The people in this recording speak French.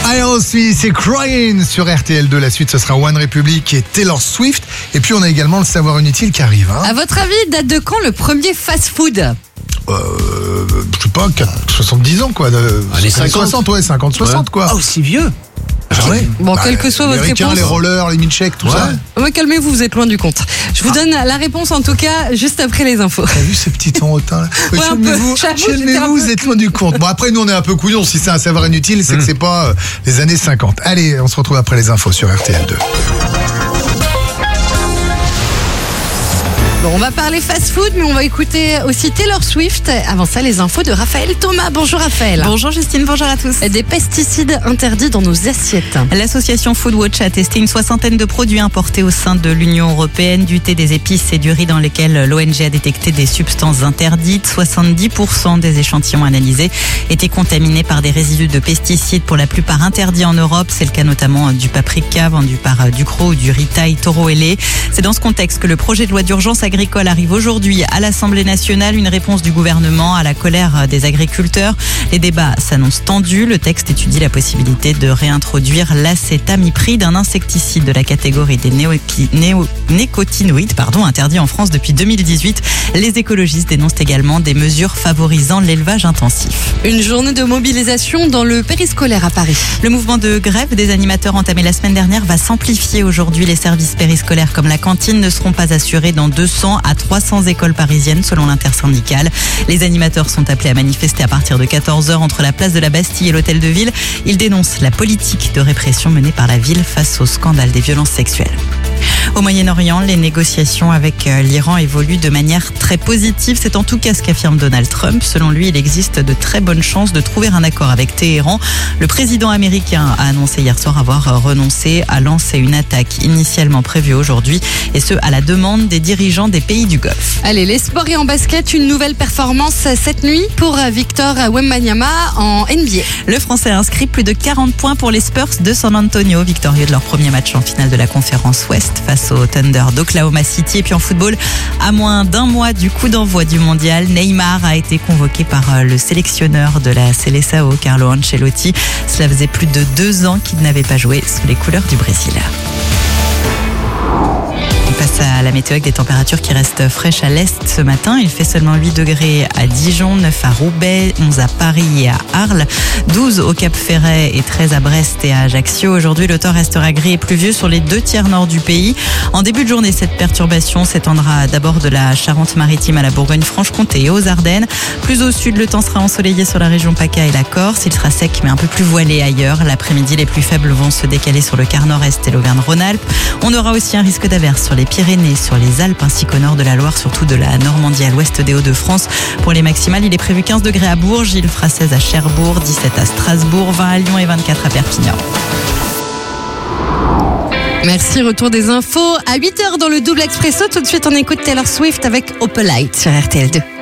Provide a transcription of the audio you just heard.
Aerosmith, c'est Crying sur RTL2. La suite, ce sera One Republic et Taylor Swift. Et puis, on a également le savoir inutile qui arrive. À votre avis, date de quand le premier fast-food ? Je sais pas, 70 ans, quoi. Les 50. 60, quoi. Ah, aussi vieux. Ah ouais. Bon, quelle que soit votre Américains, réponse. les rollers, les milkshakes, tout ça. Ouais, calmez-vous, vous êtes loin du compte. Je vous donne la réponse en tout cas juste après les infos. T'as vu ce petit ton hautain là? Ouais, un peu. J'avoue, j'étais un peu- Vous êtes loin du compte. Bon, après, nous, on est un peu couillons. Si c'est un savoir inutile, c'est que c'est pas les années 50. Allez, on se retrouve après les infos sur RTL2. Bon, on va parler fast-food, mais on va écouter aussi Taylor Swift. Avant ça, les infos de Raphaël Thomas. Bonjour Raphaël. Bonjour Justine, bonjour à tous. Des pesticides interdits dans nos assiettes. L'association Foodwatch a testé une soixantaine de produits importés au sein de l'Union européenne, du thé, des épices et du riz dans lesquels l'ONG a détecté des substances interdites. 70% des échantillons analysés étaient contaminés par des résidus de pesticides, pour la plupart interdits en Europe. C'est le cas notamment du paprika vendu par Ducros ou du riz Thaï Toro Ailé. C'est dans ce contexte que le projet de loi d'urgence agricole arrive aujourd'hui à l'Assemblée nationale, une réponse du gouvernement à la colère des agriculteurs. Les débats s'annoncent tendus. Le texte étudie la possibilité de réintroduire l'acétamipride, un insecticide de la catégorie des nécotinoïdes, interdit en France depuis 2018. Les écologistes dénoncent également des mesures favorisant l'élevage intensif. Une journée de mobilisation dans le périscolaire à Paris. Le mouvement de grève des animateurs entamé la semaine dernière va s'amplifier aujourd'hui. Les services périscolaires comme la cantine ne seront pas assurés dans 200 à 300 écoles parisiennes selon l'intersyndicale. Les animateurs sont appelés à manifester à partir de 14h entre la place de la Bastille et l'hôtel de ville. Ils dénoncent la politique de répression menée par la ville face au scandale des violences sexuelles. Au Moyen-Orient, les négociations avec l'Iran évoluent de manière très positive. C'est en tout cas ce qu'affirme Donald Trump. Selon lui, il existe de très bonnes chances de trouver un accord avec Téhéran. Le président américain a annoncé hier soir avoir renoncé à lancer une attaque initialement prévue aujourd'hui, et ce à la demande des dirigeants des pays du Golfe. Allez, les sports et en basket, une nouvelle performance cette nuit pour Victor Wembanyama en NBA. Le Français a inscrit plus de 40 points pour les Spurs de San Antonio, victorieux de leur premier match en finale de la conférence Ouest face au Thunder d'Oklahoma City. Et puis en football, à moins d'un mois du coup d'envoi du mondial, Neymar a été convoqué par le sélectionneur de la Seleção, Carlo Ancelotti. Cela faisait plus de 2 ans qu'il n'avait pas joué sous les couleurs du Brésil. On passe à la météo avec des températures qui restent fraîches à l'est ce matin. Il fait seulement 8 degrés à Dijon, 9 à Roubaix, 11 à Paris et à Arles, 12 au Cap-Ferret et 13 à Brest et à Ajaccio. Aujourd'hui, le temps restera gris et pluvieux sur les 2 tiers nord du pays. En début de journée, cette perturbation s'étendra d'abord de la Charente-Maritime à la Bourgogne-Franche-Comté et aux Ardennes. Plus au sud, le temps sera ensoleillé sur la région PACA et la Corse. Il sera sec mais un peu plus voilé ailleurs. L'après-midi, les plus faibles vont se décaler sur le quart nord-est et l'Auvergne-Rhône-Alpes. On aura aussi un risque d'averse sur les Pyrénées, sur les Alpes ainsi qu'au nord de la Loire, surtout de la Normandie à l'ouest des Hauts-de-France. Pour les maximales, il est prévu 15 degrés à Bourges, il fera 16 à Cherbourg, 17 à Strasbourg, 20 à Lyon et 24 à Perpignan. Merci, retour des infos à 8h dans le double expresso. Tout de suite, on écoute Taylor Swift avec Opalite sur RTL2.